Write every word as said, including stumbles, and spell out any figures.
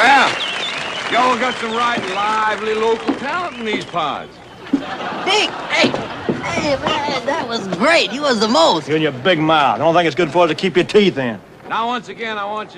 Well, y'all got some right lively local talent in these pods. Dick, hey, hey, man, that was great. You was the most. You and your big mouth. I don't think it's good for us to keep your teeth in. Now, once again, I want you